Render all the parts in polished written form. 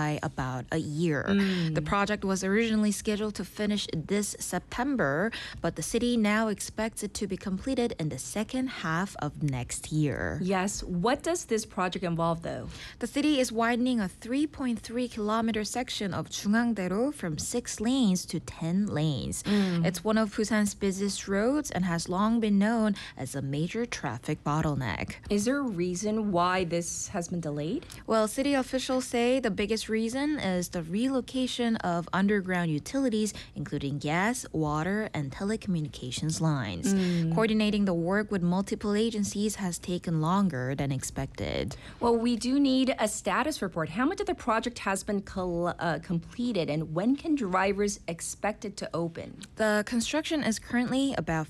by about a year. The project was originally scheduled to finish this September, but the city now expects it to be completed in the second half of next year. Yes. What does this project involve, though? The city is widening a 3.3 kilometer section of Jungangdaero from 6 lanes to 10 lanes. It's one of Busan's busiest roads and has long been known as a major traffic bottleneck. Is there a reason why this has been delayed? Well, city officials say the biggest reason is the relocation of underground utilities, including gas, water, and telecommunications lines. Coordinating the work with multiple agencies has taken longer than expected. Well, we do need a status report. How much of the project has been completed, and when can drivers expect it to open? The construction is currently about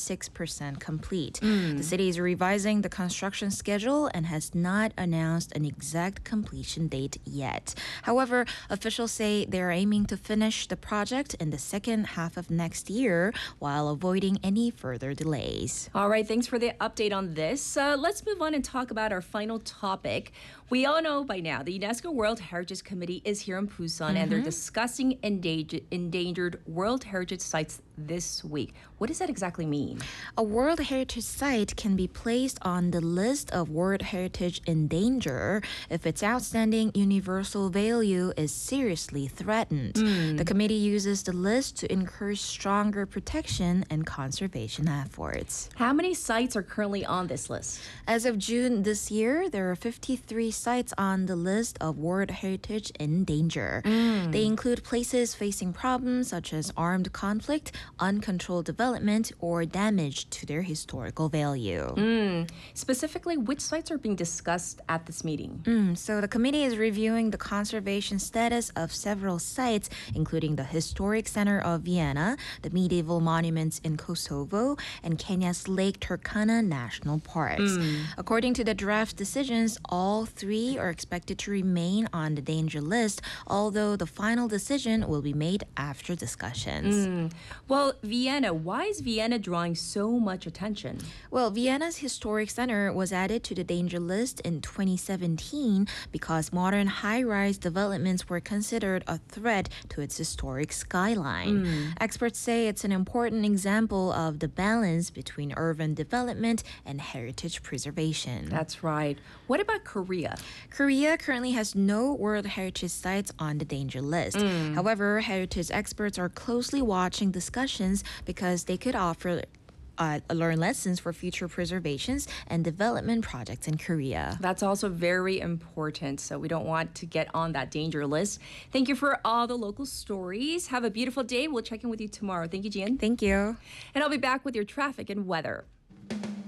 56% complete. The city is revising the construction schedule and has not announced an exact completion date yet. However, officials say they're aiming to finish the project in the second half of next year while avoiding any further delays. All right, thanks for the update on this. Let's move on and talk about our final topic. We all know by now the UNESCO World Heritage Committee is here in Busan and they're discussing endangered World Heritage Sites this week. What does that exactly mean? A World Heritage Site can be placed on the list of World Heritage in danger if its outstanding universal value is seriously threatened. The committee uses the list to encourage stronger protection and conservation efforts. How many sites are currently on this list? As of June this year, there are 53 sites on the list of World Heritage in danger. They include places facing problems such as armed conflict, uncontrolled development, or damage to their historical value. Specifically, which sites are being discussed at this meeting? So the committee is reviewing the conservation status of several sites, including the Historic Center of Vienna, the medieval monuments in Kosovo, and Kenya's Lake Turkana National Parks. According to the draft decisions, all three are expected to remain on the danger list, although the final decision will be made after discussions. Well, Vienna, why is Vienna drawing so much attention? Well, Vienna's Historic Center was added to the danger list in 2017 because modern high-rise developments were considered a threat to its historic skyline. Experts say it's an important example of the balance between urban development and heritage preservation. That's right. What about Korea? Korea currently has no World Heritage Sites on the danger list. However, heritage experts are closely watching discussions because they could offer learn lessons for future preservations and development projects in Korea. That's also very important, so we don't want to get on that danger list. Thank you for all the local stories. Have a beautiful day. We'll check in with you tomorrow. Thank you, Jian. Thank you. And I'll be back with your traffic and weather.